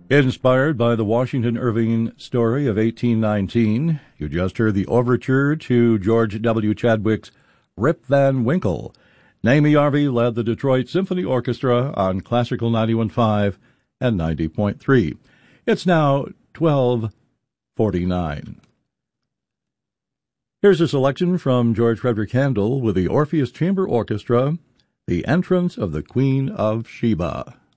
Inspired by the Washington Irving story of 1819, you just heard the overture to George W. Chadwick's Rip Van Winkle. Naomi Yarvey led the Detroit Symphony Orchestra on Classical 91.5 and 90.3. It's now 12:49. Here's a selection from George Frederick Handel with the Orpheus Chamber Orchestra, The Entrance of the Queen of Sheba.